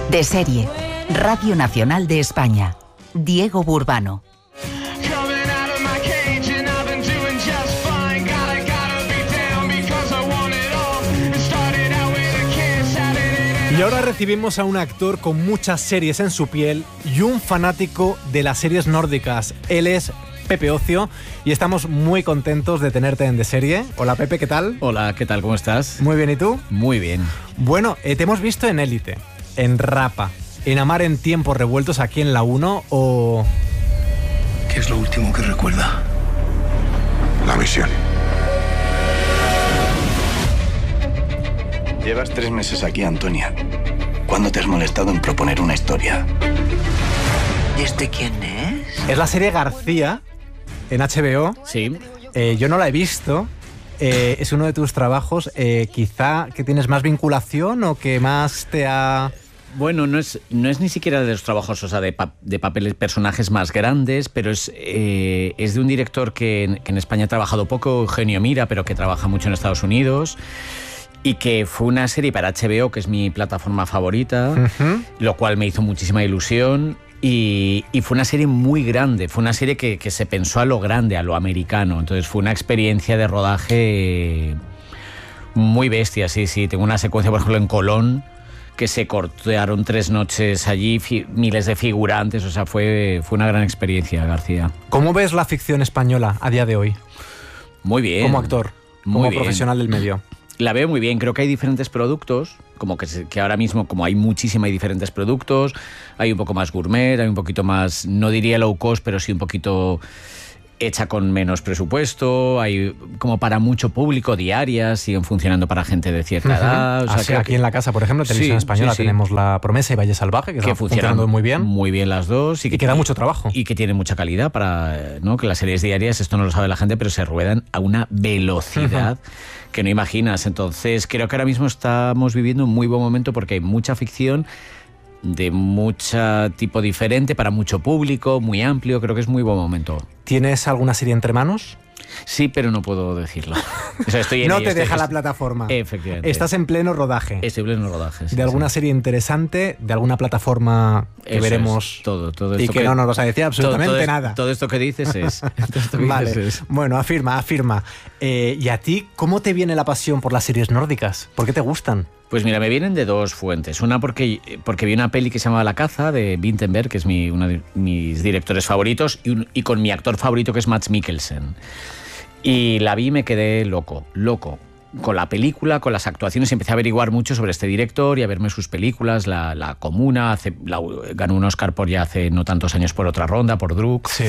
De serie, Radio Nacional de España. Diego Burbano. Y ahora recibimos a un actor con muchas series en su piel y un fanático de las series nórdicas. Él es Pepe Ocio y estamos muy contentos de tenerte en De Serie. Hola Pepe, ¿qué tal? Hola, ¿qué tal? ¿Cómo estás? Muy bien, ¿y tú? Muy bien. Bueno, te hemos visto en Élite, en Rapa, en Amar en tiempos revueltos aquí en la 1 o... ¿Qué es lo último que recuerda? La misión. Llevas 3 meses aquí, Antonia. ¿Cuándo te has molestado en proponer una historia? ¿Y este quién es? Es la serie García en HBO. Sí. Yo no la he visto. Es uno de tus trabajos. Quizá que tienes más vinculación o que más te ha... Bueno, no es ni siquiera de los trabajos, o sea, de papeles, personajes más grandes, pero es de un director que en España ha trabajado poco, Eugenio Mira, pero que trabaja mucho en Estados Unidos. Y que fue una serie para HBO, que es mi plataforma favorita, lo cual me hizo muchísima ilusión. Y fue una serie muy grande, fue una serie que se pensó a lo grande, a lo americano. Entonces fue una experiencia de rodaje muy bestia, sí. Tengo una secuencia, por ejemplo, en Colón, que se cortaron 3 noches allí, miles de figurantes, o sea, fue una gran experiencia, García. ¿Cómo ves la ficción española a día de hoy? Muy bien. Como actor, como profesional del medio. La veo muy bien, creo que hay diferentes productos, como que ahora mismo como hay muchísima y diferentes productos, hay un poco más gourmet, hay un poquito más, no diría low cost, pero sí un poquito hecha con menos presupuesto, hay como para mucho público, diarias, siguen funcionando para gente de cierta edad. O sea, aquí en la casa, por ejemplo, Televisión Española, tenemos La Promesa y Valle Salvaje, que están funcionando muy bien. Muy bien las dos. Y que da mucho trabajo. Y que tienen mucha calidad para, ¿no? Que las series diarias, esto no lo sabe la gente, pero se ruedan a una velocidad que no imaginas. Entonces, creo que ahora mismo estamos viviendo un muy buen momento porque hay mucha ficción de mucho tipo diferente, para mucho público, muy amplio, creo que es muy buen momento. ¿Tienes alguna serie entre manos? Sí, pero no puedo decirlo. O sea, estoy en no te deja la plataforma. Efectivamente. Estás en pleno rodaje. Estoy en pleno rodaje, sí, ¿De alguna serie interesante? ¿De alguna plataforma que eso veremos? Es, todo y esto que no nos vas a decir absolutamente nada. Todo esto que dices es. Vale. Bueno, afirma. ¿Y a ti cómo te viene la pasión por las series nórdicas? ¿Por qué te gustan? Pues mira, me vienen de 2 fuentes. Una porque vi una peli que se llama La caza, de Vinterberg, que es uno de mis directores favoritos, y con mi actor favorito, que es Mads Mikkelsen. Y la vi y me quedé loco con la película, con las actuaciones, y empecé a averiguar mucho sobre este director y a verme sus películas. La Comuna, ganó un Oscar por ya hace no tantos años por Otra ronda, por Druk. Sí.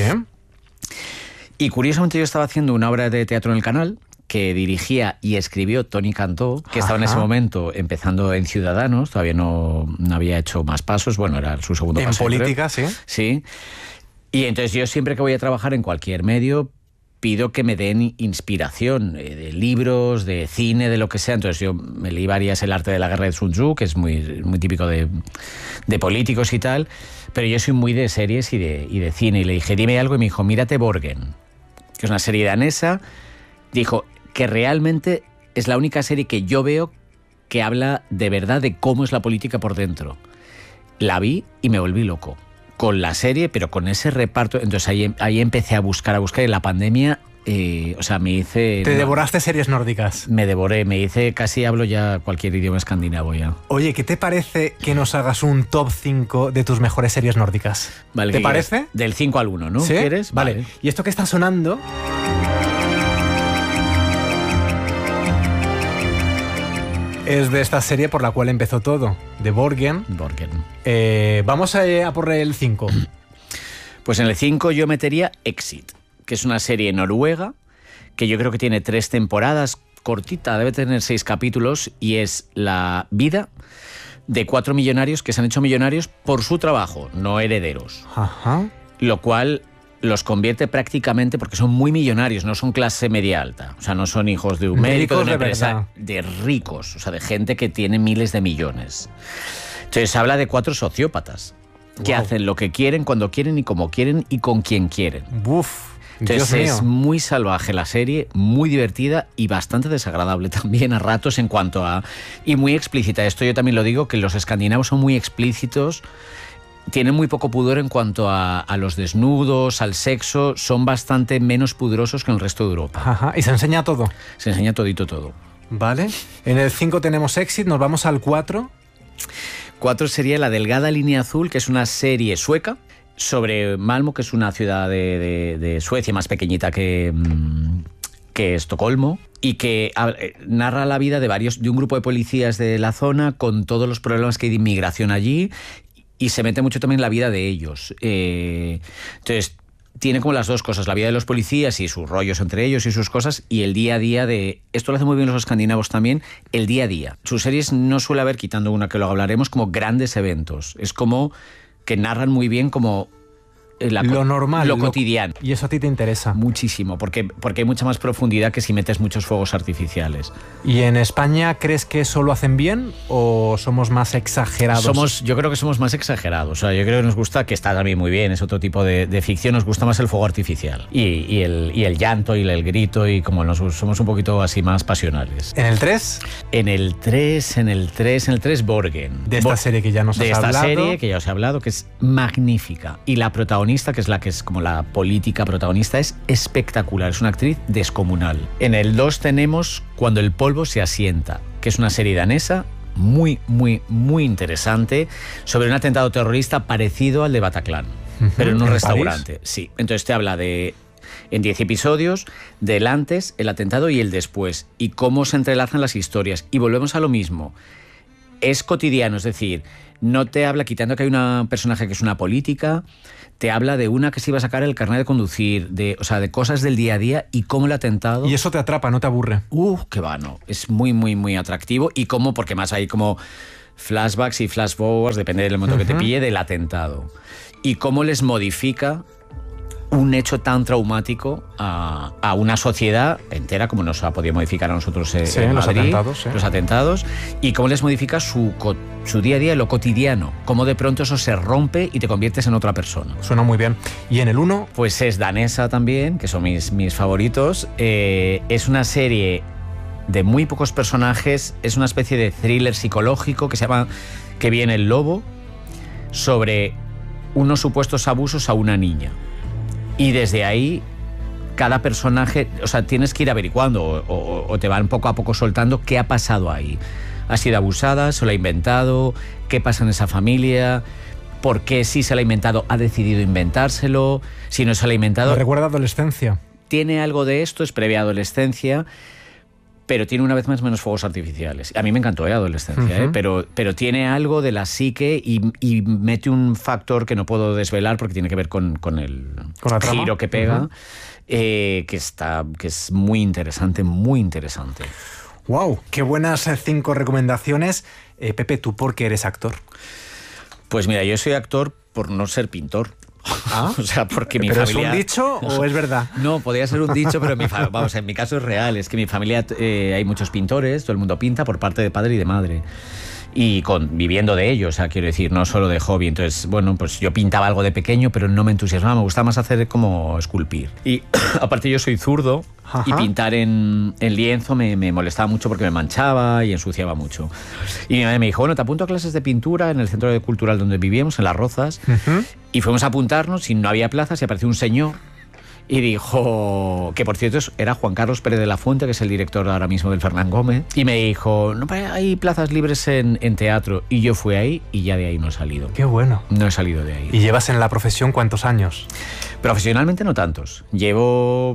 Y curiosamente yo estaba haciendo una obra de teatro en el Canal que dirigía y escribió Toni Cantó, que estaba en ese momento empezando en Ciudadanos, todavía no había hecho más pasos, bueno, era su segundo paso. En política, creo. Sí. Sí. Y entonces yo siempre que voy a trabajar en cualquier medio pido que me den inspiración de libros, de cine, de lo que sea. Entonces yo me leí varias, El arte de la guerra de Sun Tzu, que es muy, muy típico de políticos y tal, pero yo soy muy de series y de cine. Y le dije, dime algo, y me dijo, mírate Borgen, que es una serie danesa. Dijo que realmente es la única serie que yo veo que habla de verdad de cómo es la política por dentro. La vi y me volví loco con la serie, pero con ese reparto. Entonces ahí empecé a buscar. En la pandemia, o sea, me hice... ¿Te devoraste series nórdicas? Me devoré, casi hablo ya cualquier idioma escandinavo ya. Oye, ¿qué te parece que nos hagas un top 5 de tus mejores series nórdicas? Vale, ¿Te parece? Del 5 al 1, ¿no? ¿Sí? ¿Quieres? Vale. Y esto que está sonando... es de esta serie por la cual empezó todo, de Borgen. Vamos a por el 5. Pues en el 5 yo metería Exit, que es una serie noruega que yo creo que tiene 3 temporadas, cortita, debe tener 6 capítulos, y es la vida de 4 millonarios que se han hecho millonarios por su trabajo, no herederos. Ajá. Lo cual los convierte prácticamente, porque son muy millonarios, no son clase media alta, o sea, no son hijos de un médico, de una empresa, de ricos, o sea, de gente que tiene miles de millones. Entonces habla de 4 sociópatas que hacen lo que quieren, cuando quieren y como quieren y con quien quieren. Uf. Entonces Dios mío. es muy salvaje la serie, muy divertida y bastante desagradable también a ratos en cuanto a... Y muy explícita. Esto yo también lo digo, que los escandinavos son muy explícitos, tienen muy poco pudor en cuanto a los desnudos, al sexo, son bastante menos pudorosos que en el resto de Europa. Ajá, y se enseña todo. Se enseña todito todo. Vale. En el 5 tenemos Exit, nos vamos al 4. 4 sería La delgada línea azul, que es una serie sueca sobre Malmö, que es una ciudad de Suecia más pequeñita que Estocolmo, y que narra la vida de un grupo de policías de la zona con todos los problemas que hay de inmigración allí, y se mete mucho también en la vida de ellos. Entonces, tiene como las dos cosas, la vida de los policías y sus rollos entre ellos y sus cosas, y el día a día de... Esto lo hacen muy bien los escandinavos también, el día a día. Sus series no suele haber, quitando una que luego hablaremos, como grandes eventos. Es como que narran muy bien como... lo normal. Lo cotidiano. Y eso a ti te interesa. Muchísimo, porque hay mucha más profundidad que si metes muchos fuegos artificiales. ¿Y en España crees que eso lo hacen bien o somos más exagerados? Yo creo que somos más exagerados. O sea, yo creo que nos gusta, que está también muy bien, es otro tipo de ficción, nos gusta más el fuego artificial. Y el llanto y el grito, y como somos un poquito así más pasionales. ¿En el 3? En el 3, Borgen. De esta serie que ya nos has hablado. De esta serie que ya os he hablado, que es magnífica. Y la protagonista, que es como la política protagonista, es espectacular, es una actriz descomunal. En el 2 tenemos Cuando el polvo se asienta, que es una serie danesa muy, muy, muy interesante sobre un atentado terrorista parecido al de Bataclan, pero en un restaurante. París. Sí, entonces te habla en 10 episodios del antes, el atentado y el después, y cómo se entrelazan las historias. Y volvemos a lo mismo. Es cotidiano, es decir, no te habla, quitando que hay una personaje que es una política, te habla de una que se iba a sacar el carnet de conducir, de cosas del día a día, y cómo el atentado... Y eso te atrapa, no te aburre. Qué vano. Es muy, muy, muy atractivo. Y cómo, porque más hay como flashbacks y flash forwards, depende del momento que te pille, del atentado. Y cómo les modifica un hecho tan traumático a una sociedad entera, como nos ha podido modificar a nosotros en Madrid, los atentados, y cómo les modifica su día a día, lo cotidiano, cómo de pronto eso se rompe y te conviertes en otra persona. Suena muy bien. ¿Y en el 1? Pues es danesa también, que son mis favoritos. Es una serie de muy pocos personajes, es una especie de thriller psicológico que se llama Que viene el lobo, sobre unos supuestos abusos a una niña. Y desde ahí, cada personaje, tienes que ir averiguando o te van poco a poco soltando qué ha pasado ahí. ¿Ha sido abusada? ¿Se lo ha inventado? ¿Qué pasa en esa familia? ¿Por qué si se lo ha inventado ha decidido inventárselo? Si no se lo ha inventado... ¿Me recuerda a adolescencia? Tiene algo de esto, es previa adolescencia, pero tiene una vez más menos fuegos artificiales. A mí me encantó adolescencia, pero tiene algo de la psique y mete un factor que no puedo desvelar porque tiene que ver con el giro que pega, que es muy interesante, muy interesante. ¡Wow! ¡Qué buenas 5 recomendaciones! Pepe, ¿tú por qué eres actor? Pues mira, yo soy actor por no ser pintor. ¿Ah? O sea, porque mi ¿Pero familia... es un dicho o es verdad? No, podría ser un dicho, pero en mi caso es real. Es que en mi familia hay muchos pintores, todo el mundo pinta por parte de padre y de madre. Y viviendo de ello, quiero decir, no solo de hobby. Entonces, bueno, pues yo pintaba algo de pequeño, pero no me entusiasmaba, me gustaba más hacer como esculpir. Y aparte yo soy zurdo, y pintar en lienzo me molestaba mucho porque me manchaba y ensuciaba mucho. Y mi madre me dijo, bueno, te apunto a clases de pintura en el centro cultural donde vivíamos, en Las Rozas, y fuimos a apuntarnos y no había plazas y apareció un señor y dijo, que por cierto era Juan Carlos Pérez de la Fuente, que es el director ahora mismo del Fernán Gómez, y me dijo, no, hay plazas libres en teatro, y yo fui ahí y ya de ahí no he salido. ¡Qué bueno! No he salido de ahí. ¿Y llevas en la profesión cuántos años? Profesionalmente no tantos, llevo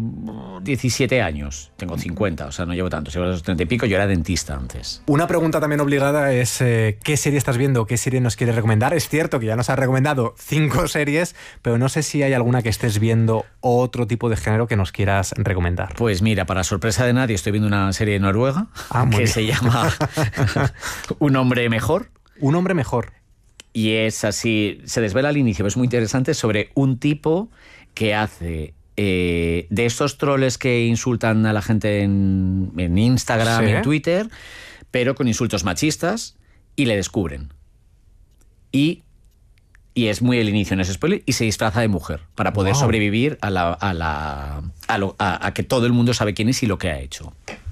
17 años, tengo 50, no llevo tantos, llevo los 30 y pico, yo era dentista antes. Una pregunta también obligada es ¿qué serie estás viendo? ¿Qué serie nos quieres recomendar? Es cierto que ya nos has recomendado 5 series, pero no sé si hay alguna que estés viendo o otro tipo de género que nos quieras recomendar. Pues mira, para sorpresa de nadie, estoy viendo una serie de Noruega que se llama Un hombre mejor. Un hombre mejor. Y es así, se desvela al inicio, es muy interesante, sobre un tipo que hace de estos troles que insultan a la gente en Instagram y en Twitter, pero con insultos machistas, y le descubren. Y Y es muy el inicio, no es spoiler, y se disfraza de mujer para poder sobrevivir a que todo el mundo sabe quién es y lo que ha hecho.